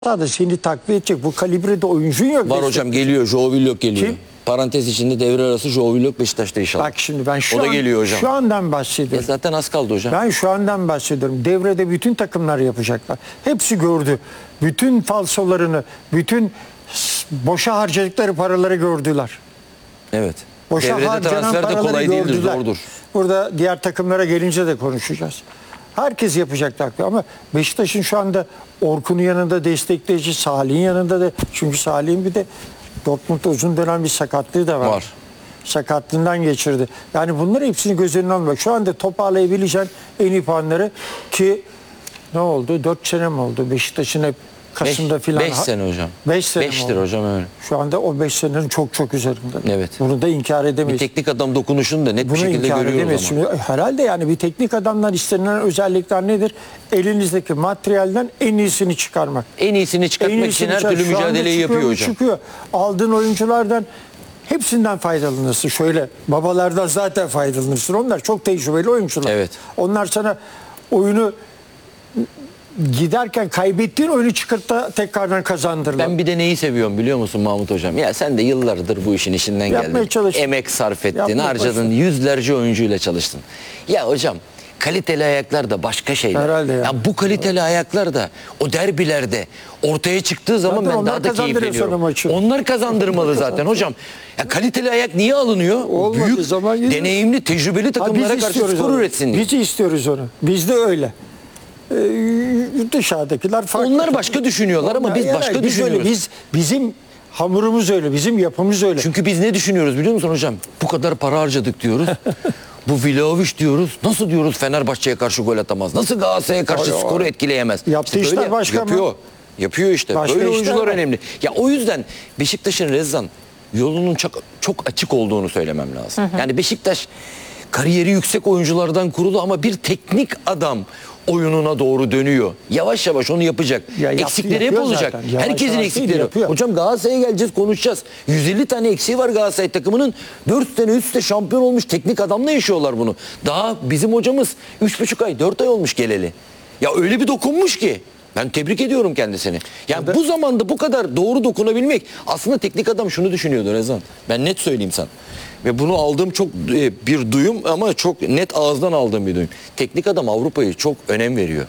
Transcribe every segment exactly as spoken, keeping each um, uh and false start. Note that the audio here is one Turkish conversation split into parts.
da seni takviye edecek bu kalibrede oyuncun yok. Var hocam, geliyor. Joe Willock geliyor. Kim? Parantez içinde devre arası Joe Willock Beşiktaş'ta inşallah. Bak şimdi ben şu o da an, geliyor hocam. şu andan Ya bahsediyorum. zaten az kaldı hocam. Ben şu andan bahsediyorum. Devrede bütün takımlar yapacaklar. Hepsi gördü. Bütün falsolarını, bütün boşa harcadıkları paraları gördüler. Evet. Boşa Devrede harcanan transfer de paraları kolay değildir, gördüler. zordur. Burada diğer takımlara gelince de konuşacağız. Herkes yapacak takviye ama Beşiktaş'ın şu anda Orkun'un yanında destekleyici, Salih'in yanında da, çünkü Salih'in bir de Dortmund'da uzun dönem bir sakatlığı da var. Var. Sakatlığından geçirdi. Yani bunları hepsini göz önüne almak. Şu anda toparlayabileceğin en iyi puanları, ki ne oldu? dört sene mi oldu? Beşiktaş'ın hep Kasım'da filan. beş sene hocam. beş sene beştir oldu. hocam öyle. Şu anda o beş senenin çok çok üzerinde. Evet. Bunu da inkar Bir edemeyiz. teknik adam dokunuşunu da net Bunu bir şekilde inkar görüyoruz edemeyiz. ama. Şimdi herhalde yani bir teknik adamdan istenilen özellikler nedir? Elinizdeki materyalden en iyisini çıkarmak. En iyisini çıkartmak En için iyisini her çıkar- türlü Şu anda mücadeleyi çıkıyor yapıyor mu? hocam. Çıkıyor. Aldığın oyunculardan hepsinden faydalanırsın. Şöyle babalardan zaten faydalanırsın. Onlar çok tecrübeli oyuncular. Evet. Onlar sana oyunu giderken kaybettiğin oyunu çıkart da tekrardan kazandırırlar. Ben bir de neyi seviyorum biliyor musun Mahmut hocam? Ya sen de yıllardır bu işin içinden Yapmaya geldin. çalıştın. Emek sarf ettin, Yapmaya harcadın, çalıştın. yüzlerce oyuncuyla çalıştın. Ya hocam, kaliteli ayaklar da başka şeyler. Herhalde ya. Ya bu kaliteli ayaklar da o derbilerde ortaya çıktığı zaman Zaten ben onlar daha da kazandırıyor keyifleniyorum. sana maçı. Onlar kazandırmalı zaten hocam. Ya kaliteli ayak niye alınıyor? Olmadığı Büyük, zaman geliyor. deneyimli, tecrübeli Ha, takımlara biz karşı istiyoruz skor onu. üretsin diye. Biz istiyoruz onu. Bizde öyle. Ee, dışarıdakiler farklı. Onlar başka düşünüyorlar ama biz Yani başka biz düşünüyoruz. Öyle, biz bizim hamurumuz öyle, bizim yapımız öyle. Çünkü biz ne düşünüyoruz biliyor musun hocam? Bu kadar para harcadık diyoruz. Bu Vlahovic diyoruz. Nasıl diyoruz Fenerbahçe'ye karşı gol atamaz? Nasıl Galatasaray'a karşı Ay, ay. skoru etkileyemez? Yaptığı İşte işler böyle başka yapıyor. mı? Yapıyor işte. Başka böyle işler oyuncular var. önemli. Ya o yüzden Beşiktaş'ın Rezzan yolunun çok, çok açık olduğunu söylemem lazım. Hı hı. Yani Beşiktaş kariyeri yüksek oyunculardan kurulu ama bir teknik adam oyununa doğru dönüyor. Yavaş yavaş onu yapacak. Ya yaptı, eksikleri hep yapıyor olacak. zaten. Yavaş Herkesin yavaş eksikleri. değil, yapıyor. Hocam Galatasaray'a geleceğiz, konuşacağız. yüz elli tane eksiği var Galatasaray takımının. dört sene üst üste şampiyon olmuş teknik adamla yaşıyorlar bunu. Daha bizim hocamız üç buçuk ay, dört ay olmuş geleli. Ya öyle bir dokunmuş ki. Ben tebrik ediyorum kendisini. Yani da- bu zamanda bu kadar doğru dokunabilmek, aslında teknik adam şunu düşünüyordu Rezan. Ben net söyleyeyim sana. Ve bunu aldığım çok e, bir duyum ama çok net ağızdan aldığım bir duyum. Teknik adam Avrupa'yı çok önem veriyor.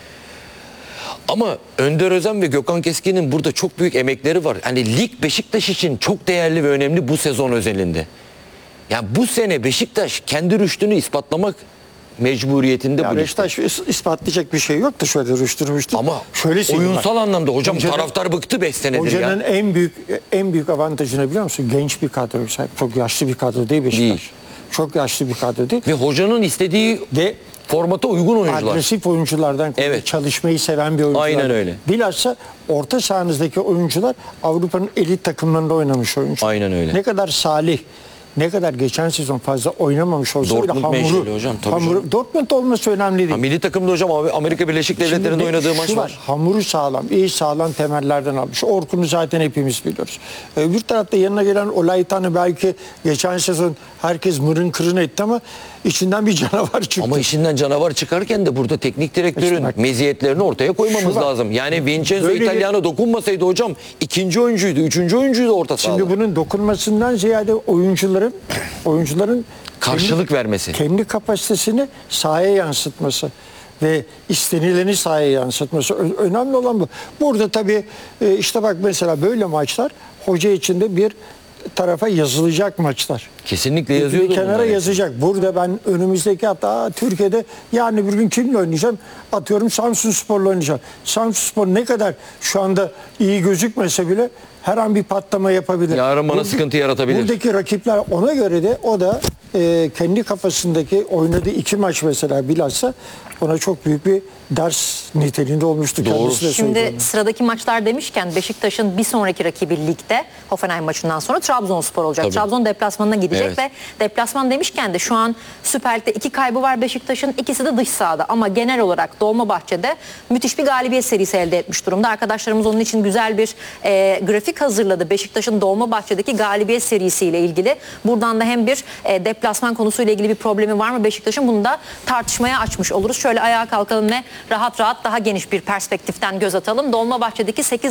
Ama Önder Özen ve Gökhan Keskin'in burada çok büyük emekleri var. Hani lig Beşiktaş için çok değerli ve önemli bu sezon özelinde. Yani bu sene Beşiktaş kendi rüştünü ispatlamak mecburiyetinde Ya bu ligde. Beşiktaş is- ispatlayacak bir şey yoktu, şöyle rüştürmüştü. Ama şöyle söyleyeyim oyunsal bak. anlamda hocam Hocanın- taraftar bıktı beş senedir Hocanın ya. en büyük en büyük avantajını biliyor musun? Genç bir kadro sahip. Çok yaşlı bir kadro değil Beşiktaş. Değil. Çok yaşlı bir kadro değil. Ve hocanın istediği Ve formata uygun oyuncular. agresif oyunculardan, Evet. çalışmayı seven bir oyuncular. Aynen öyle. Bilhassa orta sahanızdaki oyuncular Avrupa'nın elit takımlarında oynamış oyuncular. Aynen öyle. Ne kadar Salih, ne kadar geçen sezon fazla oynamamış olsa bile Dortmund hamuru, menşeli hocam, tabii hamuru canım. Dortmund olması önemli değil. Ha, milli takımda hocam abi Amerika Birleşik Şimdi Devletleri'nde ne- oynadığı şu maç var. Hamuru sağlam, iyi sağlam temellerden almış. Orkun'u zaten hepimiz biliyoruz. Öbür tarafta yanına gelen Olaytan'ı belki geçen sezon herkes mırın kırın etti ama içinden bir canavar çıktı. Ama işinden canavar çıkarken de burada teknik direktörün İşte bak- meziyetlerini ortaya koymamız Şu var. lazım. Yani Vincenzo Böyle bir- İtalyan'a dokunmasaydı hocam ikinci oyuncuydu, üçüncü oyuncuydu orta sahada. Şimdi bunun dokunmasından ziyade oyuncuların oyuncuların Karşılık kendi, vermesi. kendi kapasitesini sahaya yansıtması ve istenileni sahaya yansıtması Ö- önemli olan bu. Burada tabii e, işte bak mesela böyle maçlar hoca içinde bir tarafa yazılacak maçlar. Kesinlikle Bir yazıyordu kenara bunlar. yazacak. Burada ben önümüzdeki hafta aa, Türkiye'de yarın bir gün kimle oynayacağım? Atıyorum Samsunspor'la oynayacağım. Samsunspor ne kadar şu anda iyi gözükmese bile her an bir patlama yapabilir. Yarın bana Burada- sıkıntı yaratabilir. Buradaki rakipler ona göre de o da e, kendi kafasındaki oynadığı iki maç mesela bilhassa ona çok büyük bir ders niteliğinde olmuştu. Doğru. Kendisi de söyledi Şimdi onu. sıradaki maçlar demişken Beşiktaş'ın bir sonraki rakibi ligde Hoffenheim maçından sonra Trabzonspor olacak. Tabii. Trabzon deplasmanına gidecek Evet. ve deplasman demişken de şu an Süper Lig'de iki kaybı var Beşiktaş'ın, ikisi de dış sahada ama genel olarak Dolmabahçe'de müthiş bir galibiyet serisi elde etmiş durumda. Arkadaşlarımız onun için güzel bir e, grafik hazırladı Beşiktaş'ın Dolmabahçe'deki galibiyet serisiyle ilgili. Buradan da hem bir e, deplasman deplasman konusuyla ilgili bir problemi var mı Beşiktaş'ın? Bunu da tartışmaya açmış oluruz. Şöyle ayağa kalkalım ve rahat rahat daha geniş bir perspektiften göz atalım. Dolmabahçe'deki sekiz